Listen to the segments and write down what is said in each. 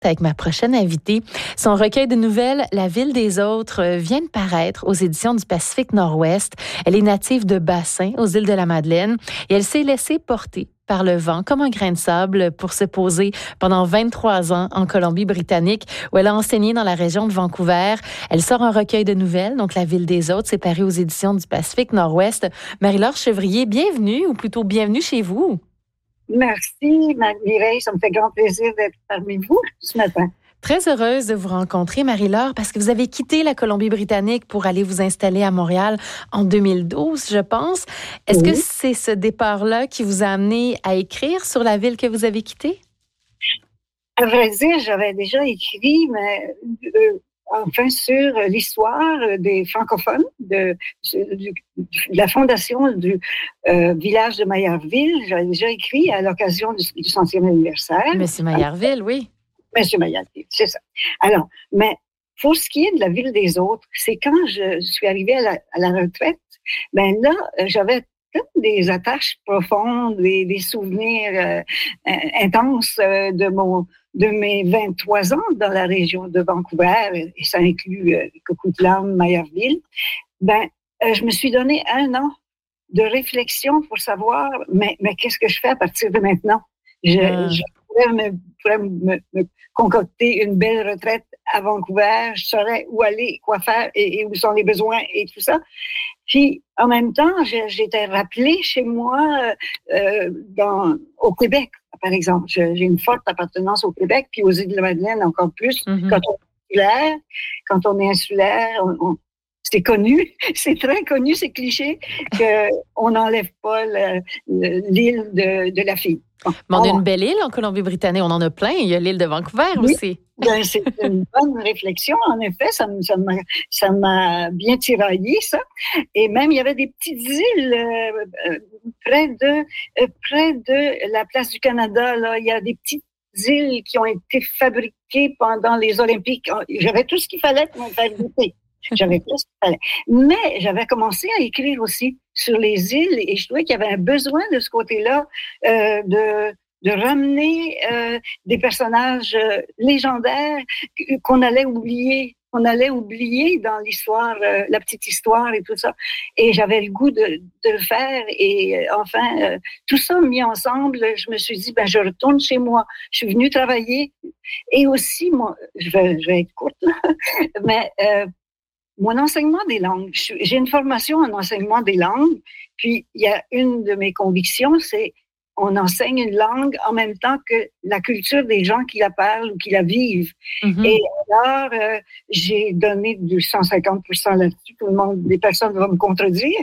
avec ma prochaine invitée. Son recueil de nouvelles, La ville des autres, vient de paraître aux éditions du Pacifique Nord-Ouest. Elle est native de Bassin, aux îles de la Madeleine, et elle s'est laissée porter par le vent comme un grain de sable pour se poser pendant 23 ans en Colombie-Britannique, où elle a enseigné dans la région de Vancouver. Elle sort un recueil de nouvelles, donc La ville des autres, c'est paru aux éditions du Pacifique Nord-Ouest. Marie-Laure Chevrier, bienvenue, ou plutôt bienvenue chez vous. Merci, Mireille. Ça me fait grand plaisir d'être parmi vous ce matin. Très heureuse de vous rencontrer, Marie-Laure, parce que vous avez quitté la Colombie-Britannique pour aller vous installer à Montréal en 2012, je pense. Est-ce que c'est ce départ-là qui vous a amené à écrire sur la ville que vous avez quittée? À vrai dire, j'avais déjà écrit, mais sur l'histoire des francophones, de la fondation du village de Maillardville. J'avais déjà écrit à l'occasion du 100e anniversaire. Monsieur Maillardville, oui. Monsieur Maillardville, c'est ça. Alors, mais pour ce qui est de la ville des autres, c'est quand je suis arrivée à la retraite, ben là, j'avais des attaches profondes, des souvenirs intenses de mes 23 ans dans la région de Vancouver, et ça inclut Coquitlam, Maillardville. Ben, je me suis donné 1 an de réflexion pour savoir, mais qu'est-ce que je fais à partir de maintenant? Je pourrais me concocter une belle retraite à Vancouver, je saurais où aller, quoi faire et où sont les besoins et tout ça. Puis, en même temps, j'étais rappelée chez moi au Québec, par exemple. J'ai une forte appartenance au Québec, puis aux îles de la Madeleine encore plus. Quand on est insulaire, c'est connu, c'est très connu, c'est cliché, qu'on n'enlève pas l'île de la fille. Bon, on a une belle île en Colombie-Britannique, on en a plein. Il y a l'île de Vancouver aussi. Ben, c'est une bonne réflexion, en effet. Ça m'a bien tiraillé, ça. Et même, il y avait des petites îles près de la place du Canada. Là. Il y a des petites îles qui ont été fabriquées pendant les Olympiques. J'avais tout ce qu'il fallait pour me faire goûter. J'avais tout ce qu'il fallait. Mais j'avais commencé à écrire aussi sur les îles et je trouvais qu'il y avait un besoin de ce côté-là de ramener des personnages légendaires qu'on allait oublier dans l'histoire, la petite histoire et tout ça. Et j'avais le goût de le faire. Et enfin, tout ça mis ensemble, je me suis dit, je retourne chez moi. Je suis venue travailler. Et aussi, moi, je vais être courte, là, mais mon enseignement des langues, j'ai une formation en enseignement des langues, puis il y a une de mes convictions, c'est on enseigne une langue en même temps que la culture des gens qui la parlent ou qui la vivent. Mm-hmm. Et alors, j'ai donné du 150% là-dessus. Tout le monde, des personnes vont me contredire.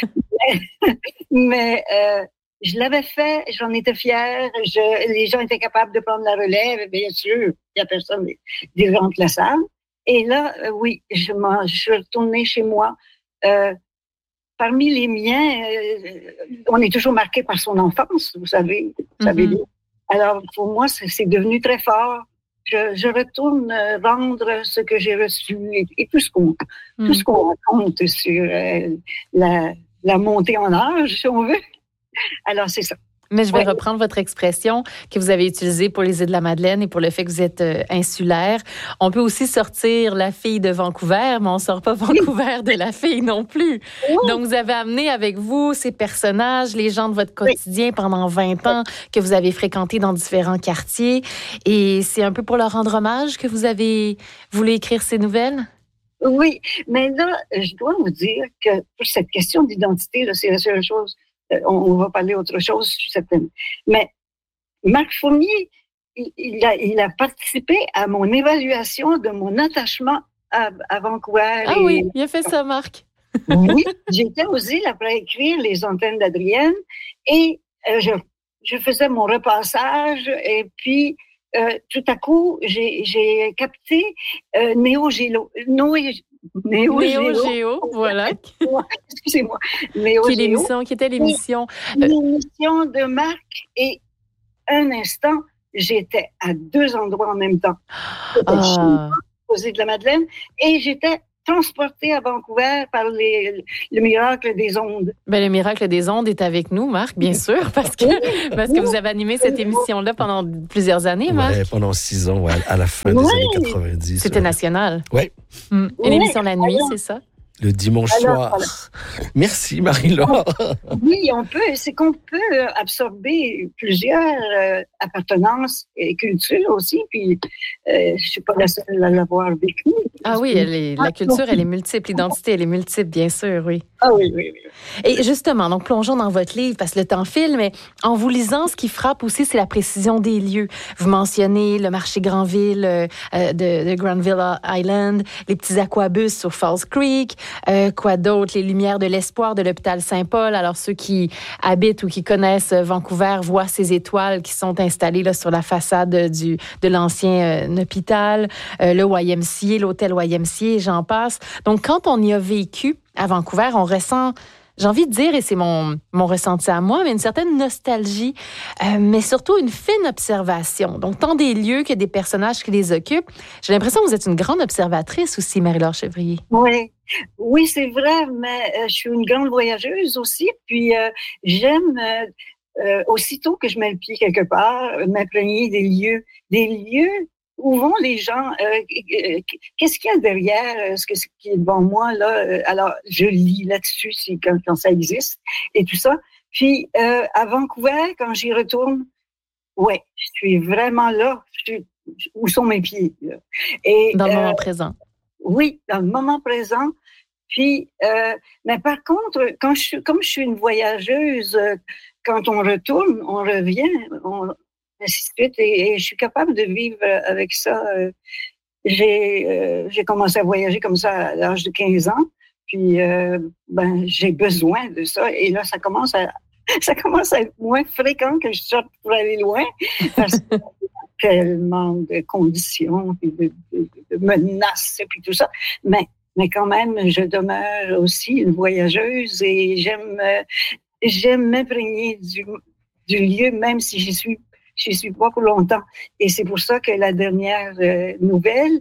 mais je l'avais fait, j'en étais fière. Les gens étaient capables de prendre la relève. Bien sûr, il n'y a personne d'irremplaçable. Et là, oui, je suis retournée chez moi. Parmi les miens, on est toujours marqué par son enfance, vous savez. Alors, pour moi, c'est devenu très fort. Je retourne rendre ce que j'ai reçu et tout ce qu'on raconte sur la montée en âge, si on veut. Alors, c'est ça. Mais je vais reprendre votre expression que vous avez utilisée pour les îles de la Madeleine et pour le fait que vous êtes insulaire. On peut aussi sortir la fille de Vancouver, mais on ne sort pas Vancouver de la fille non plus. Donc, vous avez amené avec vous ces personnages, les gens de votre quotidien pendant 20 ans que vous avez fréquentés dans différents quartiers. Et c'est un peu pour leur rendre hommage que vous avez voulu écrire ces nouvelles? Oui, mais là, je dois vous dire que pour cette question d'identité, là, c'est la seule chose. On va parler autre chose, je suis certaine. Mais Marc Fournier, il a participé à mon évaluation de mon attachement à Vancouver. Ah oui, il a fait ça, Marc. Oui, j'étais aux îles après écrire Les Antennes d'Adrienne et je faisais mon repassage et puis tout à coup, j'ai capté Néo Géo, voilà. Excusez-moi. Qui était l'émission. L'émission de Marc et un instant, j'étais à 2 endroits en même temps. J'étais aux îles de la Madeleine et j'étais transporté à Vancouver par le miracle des ondes. Ben, le miracle des ondes est avec nous, Marc, bien sûr, parce que vous avez animé cette émission-là pendant plusieurs années, Marc. Ouais, pendant 6 ans, à la fin des années 90. C'était national. Oui. Une émission la nuit, c'est ça? Le dimanche soir. Voilà. Merci, Marie-Laure. Oui, c'est qu'on peut absorber plusieurs appartenances et cultures aussi, puis je suis pas la seule à l'avoir vécu. Ah oui, la culture, elle est multiple, l'identité, elle est multiple, bien sûr, oui. Ah oui. Et justement, donc plongeons dans votre livre, parce que le temps file, mais en vous lisant, ce qui frappe aussi, c'est la précision des lieux. Vous mentionnez le marché Granville de Granville Island, les petits aquabus sur Falls Creek, quoi d'autre, les lumières de l'espoir de l'hôpital Saint-Paul. Alors, ceux qui habitent ou qui connaissent Vancouver voient ces étoiles qui sont installées là, sur la façade de l'ancien hôpital, le YMCA, l'hôtel YMCA, j'en passe. Donc, quand on y a vécu à Vancouver, on ressent, j'ai envie de dire, et c'est mon ressenti à moi, mais une certaine nostalgie, mais surtout une fine observation. Donc, tant des lieux que des personnages qui les occupent. J'ai l'impression que vous êtes une grande observatrice aussi, Marie-Laure Chevrier. Oui, c'est vrai, mais je suis une grande voyageuse aussi, puis j'aime, aussitôt que je mets le pied quelque part, m'imprégner des lieux où vont les gens, qu'est-ce qu'il y a derrière ce qui est devant moi, là. Alors, je lis là-dessus quand ça existe et tout ça. Puis, à Vancouver, quand j'y retourne, je suis vraiment là. Où sont mes pieds? Là? Et, dans le moment présent. Oui, dans le moment présent. Puis, mais par contre, comme je suis une voyageuse, quand on retourne, on revient, ainsi de suite, et je suis capable de vivre avec ça. J'ai commencé à voyager comme ça à l'âge de 15 ans, puis j'ai besoin de ça, et là, ça commence à être moins fréquent que je sorte pour aller loin, parce que tellement de conditions, puis de menaces, et puis tout ça, mais quand même, je demeure aussi une voyageuse, et j'aime m'imprégner du lieu, même si j'y suis pas pour longtemps. Et c'est pour ça que la dernière nouvelle,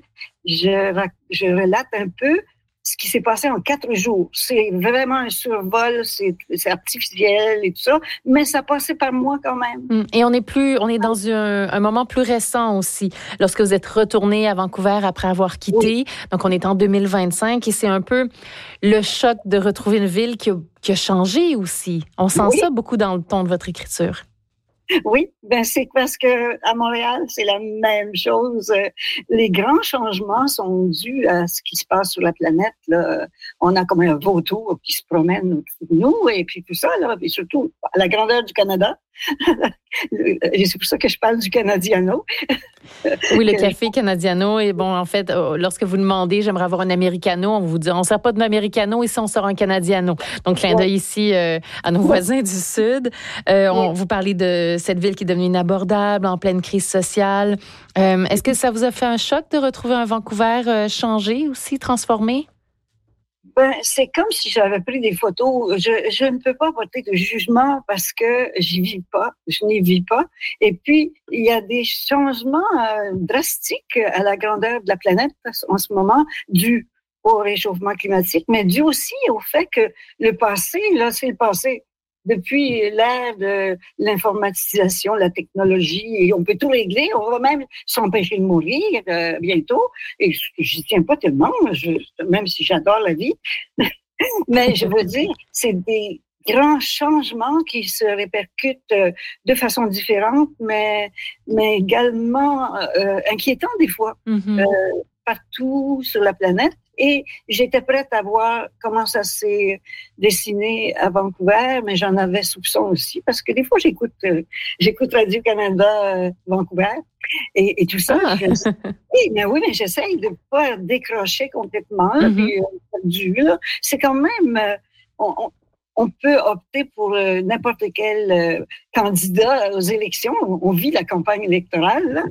je relate un peu ce qui s'est passé en 4 jours. C'est vraiment un survol, c'est artificiel et tout ça, mais ça passait par moi quand même. Et on est dans un moment plus récent aussi, lorsque vous êtes retourné à Vancouver après avoir quitté. Oui. Donc, on est en 2025 et c'est un peu le choc de retrouver une ville qui a changé aussi. On sent ça beaucoup dans le ton de votre écriture. Oui, c'est parce que à Montréal, c'est la même chose. Les grands changements sont dus à ce qui se passe sur la planète. Là. On a comme un vautour qui se promène au-dessus de nous, et puis tout ça, là, et surtout à la grandeur du Canada. Et c'est pour ça que je parle du Canadiano. Oui, le café Canadiano. Et bon, en fait, lorsque vous demandez, j'aimerais avoir un Americano, on vous dit, on ne sert pas d'un Americano, ici, on sort un Canadiano. Donc, clin d'œil ici à nos voisins du Sud. Vous parlez de cette ville qui est devenue inabordable, en pleine crise sociale. Est-ce que ça vous a fait un choc de retrouver un Vancouver changé aussi, transformé? C'est comme si j'avais pris des photos. Je ne peux pas porter de jugement parce que je n'y vis pas. Et puis, il y a des changements drastiques à la grandeur de la planète en ce moment, dus au réchauffement climatique, mais dû aussi au fait que le passé, là, c'est le passé. Depuis l'ère de l'informatisation, la technologie, et on peut tout régler, on va même s'empêcher de mourir bientôt. Et je n'y tiens pas tellement, même si j'adore la vie. Mais je veux dire, c'est des grands changements qui se répercutent de façon différente, mais également inquiétants des fois, partout sur la planète. Et j'étais prête à voir comment ça s'est dessiné à Vancouver, mais j'en avais soupçon aussi, parce que des fois, j'écoute Radio-Canada Vancouver et tout ça. Ah. Mais j'essaye de ne pas décrocher complètement. C'est quand même... On peut opter pour n'importe quel candidat aux élections. On vit la campagne électorale,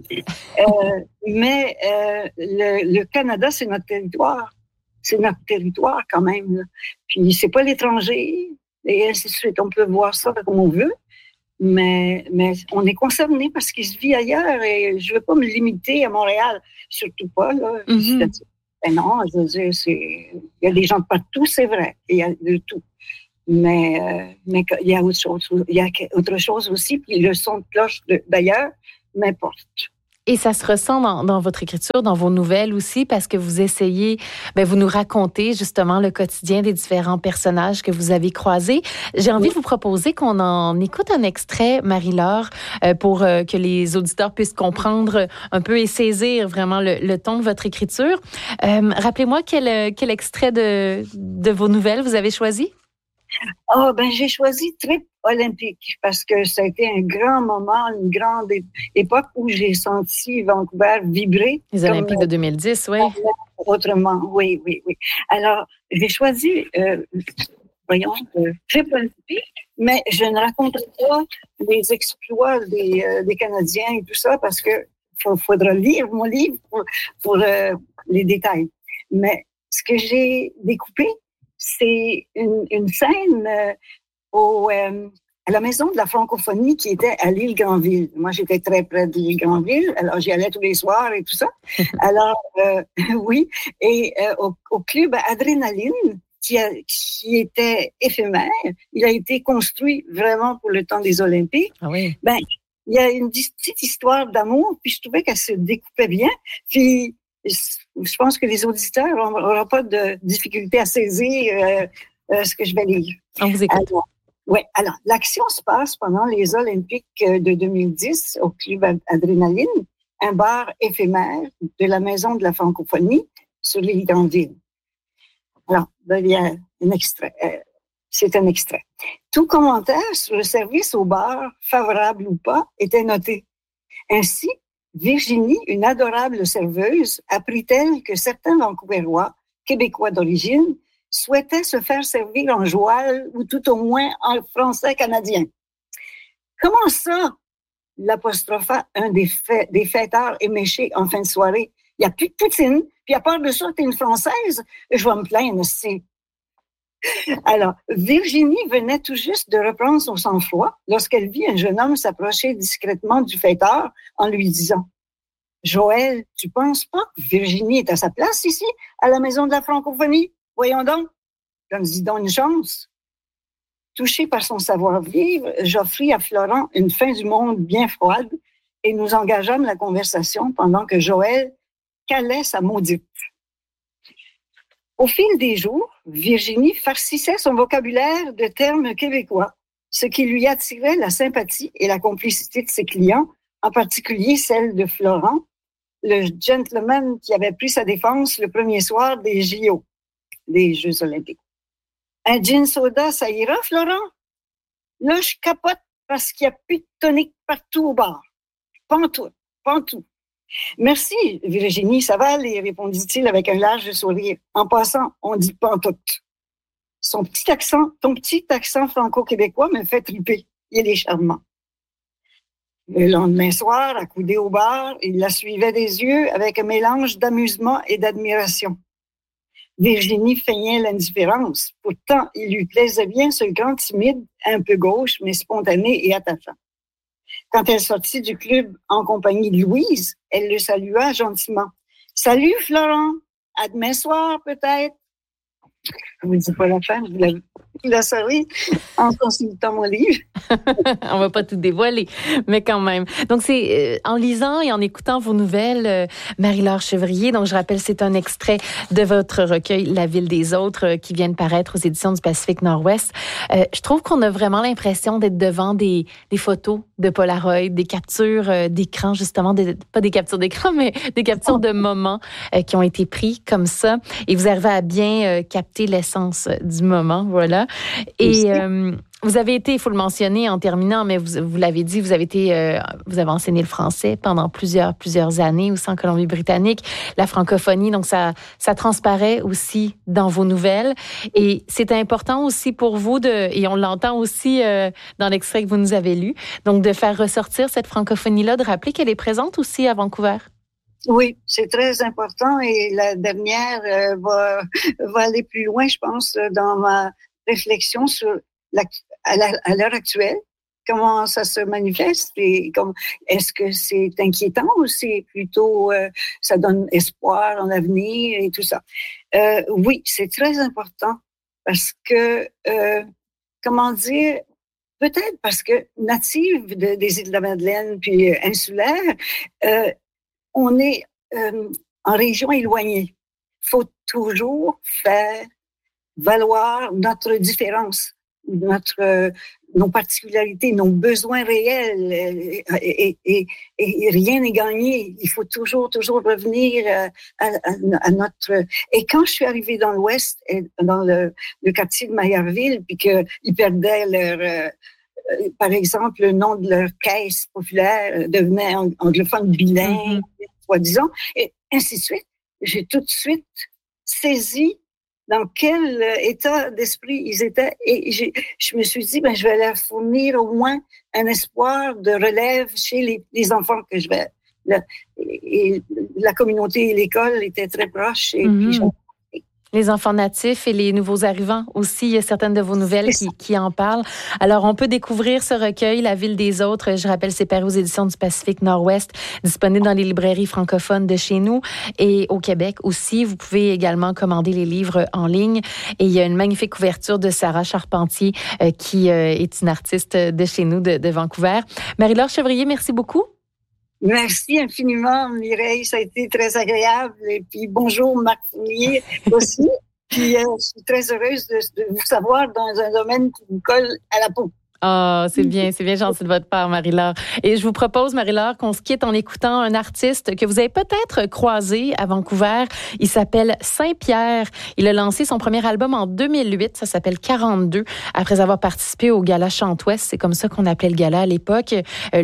mais le Canada, c'est notre territoire. C'est notre territoire quand même. Là. Puis c'est pas l'étranger, et ainsi de suite. On peut voir ça comme on veut, mais on est concerné parce qu'il se vit ailleurs, et je veux pas me limiter à Montréal, surtout pas là. Ben non, je veux dire, il y a des gens de partout, c'est vrai. Il y a de tout. Mais il y a autre chose. Il y a autre chose aussi, puis le son de cloche d'ailleurs m'importe. Et ça se ressent dans votre écriture, dans vos nouvelles aussi, parce que vous essayez, vous nous racontez justement le quotidien des différents personnages que vous avez croisés. J'ai envie de vous proposer qu'on en écoute un extrait, Marie-Laure, pour que les auditeurs puissent comprendre un peu et saisir vraiment le ton de votre écriture. Rappelez-moi quel extrait de vos nouvelles vous avez choisi? J'ai choisi Trip olympique parce que ça a été un grand moment, une grande époque où j'ai senti Vancouver vibrer. Les Olympiques de 2010, oui. Autrement, oui. Alors, j'ai choisi, Trip olympique, mais je ne raconterai pas les exploits des Canadiens et tout ça parce que faudra lire mon livre pour les détails. Mais ce que j'ai découpé, c'est une scène à la maison de la francophonie qui était à l'île Granville. Moi, j'étais très près de l'île Granville, alors j'y allais tous les soirs et tout ça. Alors, oui, et au club Adrénaline, qui était éphémère, il a été construit vraiment pour le temps des Olympiques. Ah oui. Il y a une petite histoire d'amour, puis je trouvais qu'elle se découpait bien, puis je pense que les auditeurs n'auront pas de difficulté à saisir ce que je vais lire. On vous écoute. Alors, l'action se passe pendant les Olympiques de 2010 au Club Adrénaline, un bar éphémère de la Maison de la Francophonie sur l'île Granville. Alors, il y a un extrait. C'est un extrait. Tout commentaire sur le service au bar, favorable ou pas, était noté. Ainsi, Virginie, une adorable serveuse, apprit-elle que certains Vancouverois, québécois d'origine, souhaitaient se faire servir en joual ou tout au moins en français canadien. Comment ça? L'apostropha un des fêtards éméchés en fin de soirée. Il n'y a plus de poutine, puis à part de ça, t'es une Française, je vais me plaindre aussi. Alors, Virginie venait tout juste de reprendre son sang-froid lorsqu'elle vit un jeune homme s'approcher discrètement du fêtard en lui disant « Joël, tu penses pas que Virginie est à sa place ici, à la Maison de la Francophonie? Voyons donc, donne-y donc une chance. » Touché par son savoir-vivre, j'offris à Florent une fin du monde bien froide et nous engageâmes la conversation pendant que Joël calait sa maudite. Au fil des jours, Virginie farcissait son vocabulaire de termes québécois, ce qui lui attirait la sympathie et la complicité de ses clients, en particulier celle de Florent, le gentleman qui avait pris sa défense le premier soir des JO, des Jeux olympiques. « Un gin soda, ça ira, Florent? Là, je capote parce qu'il n'y a plus de tonique partout au bar. Pantoute. Merci, Virginie, ça va aller, répondit-il avec un large sourire. En passant, on dit pantoute. Ton petit accent franco-québécois me fait triper. Il est charmant. Le lendemain soir, accoudé au bar, il la suivait des yeux avec un mélange d'amusement et d'admiration. Virginie feignait l'indifférence. Pourtant, il lui plaisait bien ce grand timide, un peu gauche, mais spontané et attachant. Quand elle sortit du club en compagnie de Louise, elle le salua gentiment. « Salut, Florent! À demain soir, peut-être? » Je ne vous dis pas la fin, vous la saurez en consultant mon livre. On ne va pas tout dévoiler, mais quand même. Donc, c'est en lisant et en écoutant vos nouvelles, Marie-Laure Chevrier, donc je rappelle, c'est un extrait de votre recueil « La ville des autres » qui vient de paraître aux éditions du Pacifique Nord-Ouest. Je trouve qu'on a vraiment l'impression d'être devant des photos de Polaroid, des captures d'écran, justement, pas des captures d'écran, mais des captures de moments qui ont été pris comme ça. Et vous arrivez à bien capter l'essence du moment, voilà. Et vous avez été, il faut le mentionner en terminant, mais vous l'avez dit, vous avez enseigné le français pendant plusieurs années aussi en Colombie-Britannique, la francophonie, donc ça transparaît aussi dans vos nouvelles. Et c'est important aussi pour vous et on l'entend aussi dans l'extrait que vous nous avez lu, donc de faire ressortir cette francophonie-là, de rappeler qu'elle est présente aussi à Vancouver. Oui, c'est très important et la dernière va aller plus loin, je pense, dans ma réflexion sur à l'heure actuelle, comment ça se manifeste et est-ce que c'est inquiétant ou c'est plutôt ça donne espoir en l'avenir et tout ça. Oui, c'est très important parce que comment dire, peut-être parce que native des îles de la Madeleine puis insulaire, on est en région éloignée. Il faut toujours faire valoir notre différence, nos particularités, nos besoins réels et rien n'est gagné. Il faut toujours revenir à notre... Et quand je suis arrivée dans l'Ouest, dans le quartier de Maillardville, puis qu'ils perdaient leur... par exemple, le nom de leur caisse populaire devenait anglophone bilingue, soi-disant, et ainsi de suite. J'ai tout de suite saisi dans quel état d'esprit ils étaient et je me suis dit, je vais leur fournir au moins un espoir de relève chez les enfants que je vais... Et la communauté et l'école étaient très proches et puis les enfants natifs et les nouveaux arrivants aussi. Il y a certaines de vos nouvelles qui en parlent. Alors, on peut découvrir ce recueil, La Ville des autres. Je rappelle, c'est paru aux éditions du Pacifique Nord-Ouest, disponible dans les librairies francophones de chez nous et au Québec aussi. Vous pouvez également commander les livres en ligne. Et il y a une magnifique couverture de Sarah Charpentier, qui est une artiste de chez nous, de Vancouver. Marie-Laure Chevrier, merci beaucoup. Merci infiniment, Mireille. Ça a été très agréable. Et puis, bonjour, Marc Fournier aussi. Puis, je suis très heureuse de vous savoir dans un domaine qui vous colle à la peau. Ah, c'est bien gentil de votre part, Marie-Laure. Et je vous propose, Marie-Laure, qu'on se quitte en écoutant un artiste que vous avez peut-être croisé à Vancouver. Il s'appelle Saint-Pierre. Il a lancé son premier album en 2008. Ça s'appelle 42, après avoir participé au gala Chante-Ouest. C'est comme ça qu'on appelait le gala à l'époque,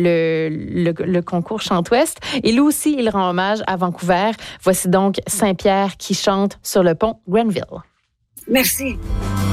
le concours Chante-Ouest. Et lui aussi, il rend hommage à Vancouver. Voici donc Saint-Pierre qui chante sur le pont Grenville. Merci.